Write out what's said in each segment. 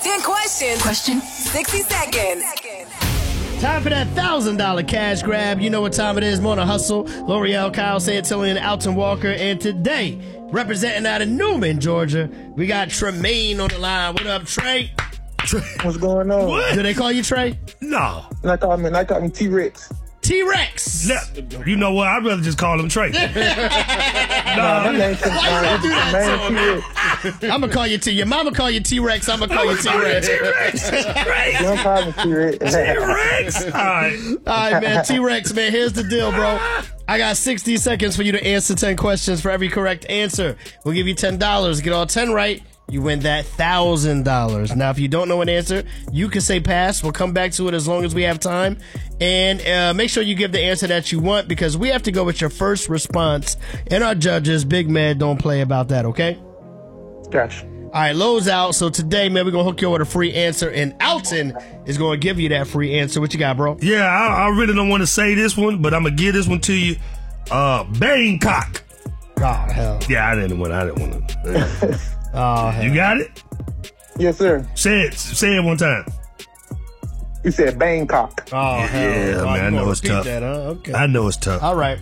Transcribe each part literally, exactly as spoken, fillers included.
ten questions. Question. sixty seconds. Time for that one thousand dollars cash grab. You know what time it is. More on a hustle. L'Oreal, Kyle Santillan, Alton Walker. And today, representing out of Newman, Georgia, we got Tremaine on the line. What up, Trey? What's going on? What? Do they call you Trey? No. And I call me, and I call me T-Rex. T-Rex. Yeah, you know what? I'd rather just call him Trey. Nah, my name is T-Rex. I'm going to call you T. Your mama call you T-Rex. I'm going to call you T-Rex. T-Rex. You don't call me T-Rex. T-Rex. All right. All right, man. T-Rex, man. Here's the deal, bro. I got sixty seconds for you to answer ten questions. For every correct answer, we'll give you ten dollars. Get all ten right, you win that one thousand dollars. Now, if you don't know an answer, you can say pass. We'll come back to it as long as we have time. And uh, make sure you give the answer that you want, because we have to go with your first response. And our judges, big man, don't play about that, okay? Gotcha. All right, Lowe's out. So today, man, we're going to hook you with a free answer. And Alton is going to give you that free answer. What you got, bro? Yeah, I, I really don't want to say this one, but I'm going to give this one to you. Uh, Bangkok. Oh, hell. Yeah, I didn't want I didn't want to. Oh, hell. You got it? Yes, sir. Say it. Say it one time. You said Bangkok. Oh, Yeah, hell. man, Oh, I you know gonna it's repeat tough. That, huh? Okay. I know it's tough. All right.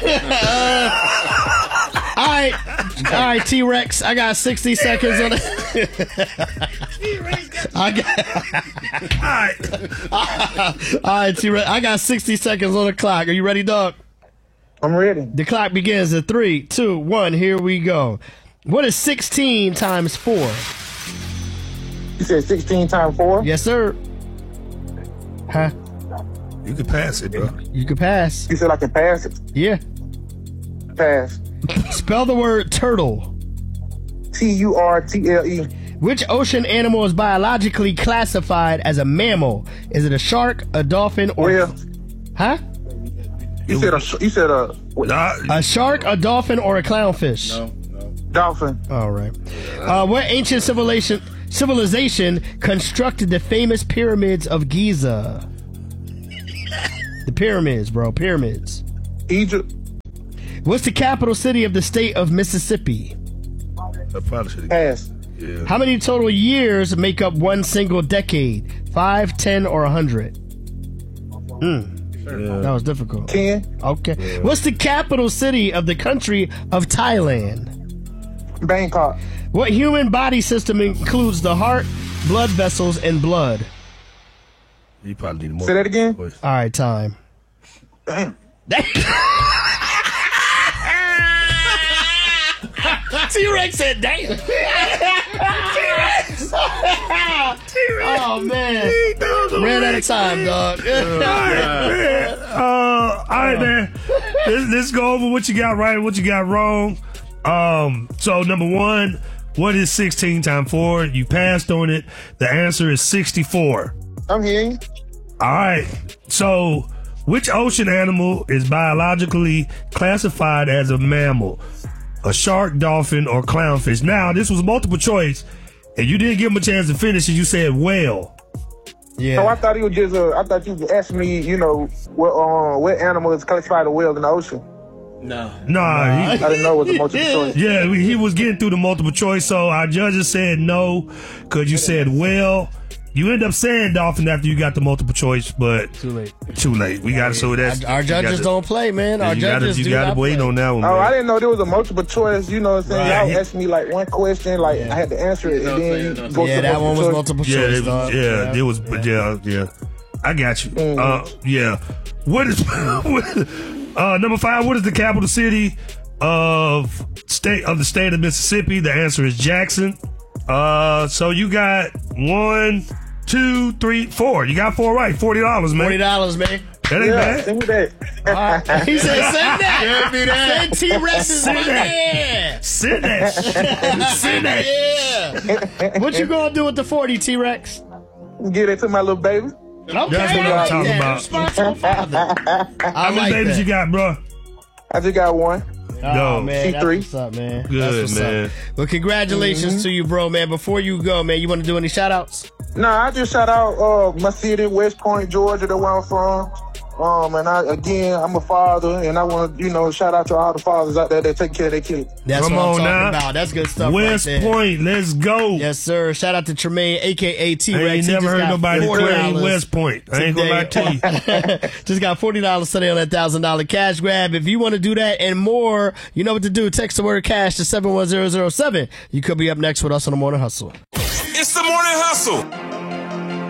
All right. All right, T-Rex. I got sixty seconds on it. I got. All right. All right, T-Rex. I got sixty seconds on the clock. Are you ready, dog? I'm ready. The clock begins at three, two, one. Here we go. What is sixteen times four? You said sixteen times four? Yes, sir. Huh? You can pass it, bro. You can pass. You said I can pass it? Yeah. Pass. Spell the word turtle. T U R T L E. Which ocean animal is biologically classified as a mammal? Is it a shark, a dolphin, or... Well, Huh? you said a, sh- you said a what, Nah, A shark, a dolphin, or a clownfish? No, no. dolphin. All right. Uh, what ancient civilization civilization constructed the famous pyramids of Giza? The pyramids, bro. Pyramids. Egypt. What's the capital city of the state of Mississippi? I probably should have. Pass. Yeah. How many total years make up one single decade? Five, ten, or a hundred? Hmm. Yeah. That was difficult. Ten. Okay. What's the capital city of the country of Thailand? Bangkok. What human body system includes the heart, blood vessels, and blood? You probably need more. Say that again? voice. All right, time. Damn. T-Rex said, damn. T-Rex. Oh, man. Ran out of time, dog. All right, man. Uh, all right, man. Let's, let's go over what you got right, what you got wrong. Um, so number one, what is sixteen times four? You passed on it. The answer is sixty-four. I'm hearing you. All right. So, which ocean animal is biologically classified as a mammal? A shark, dolphin, or clownfish? Now, this was multiple choice, and you didn't give him a chance to finish, and you said whale. Yeah. So I thought you was just uh, I thought you was asking me, you know, what uh, what animal is classified as whale in the ocean. No. Nah, he, I didn't know it was a multiple choice. yeah, he was getting through the multiple choice, so our judges said no, because you said whale. You end up saying dolphin after you got the multiple choice, but Too late. too late. We got to, so that's. Our, our you judges gotta- don't play, man. yeah, Our you gotta, judges you do gotta not wait play. on that one, Oh, man. I didn't know there was a multiple choice. You know what I'm saying? Right. Y'all asked me like one question, like I had to answer it, and then you No, go Yeah, to that multiple one was choice. multiple Yeah, choice, it, dog. yeah, it was. Yeah, yeah. I got you. Mm. Uh, yeah. What is what, uh, number five? What is the capital city of state of the state of Mississippi? The answer is Jackson. Uh, so you got one, two, three, four. You got four right. Forty dollars, man. Forty dollars, man. That ain't Yeah, bad. send me that. All right. He said, "Send that. Send T-Rex's money." Yeah. Send that. Send that. Yeah. What you gonna do with the forty, T-Rex? Get it to my little baby. Okay, That's what I I'm like talking that. about. Responsible father. I How many like babies that. you got, bro? I just got one. Oh, No. man, C that's three. what's up, man. Good, That's what's man. Up. Well, congratulations to you, bro, man. Before you go, man, you want to do any shout-outs? Nah, I just shout out uh, my city, West Point, Georgia, the where I'm from. Um, and I again, I'm a father, and I want to, you know, shout out to all the fathers out there that take care of their kids. That's Come what I'm on talking now. about. That's good stuff. West right there. Point, let's go. Yes, sir. Shout out to Tremaine, aka T I Rex. ain't He never just heard got nobody forty claim dollars West Point. I ain't gonna lie to you. Just got forty dollars today on that one thousand dollars cash grab. If you want to do that and more, you know what to do. Text the word cash to seven one zero zero seven. You could be up next with us on the Morning Hustle. It's the Morning Hustle.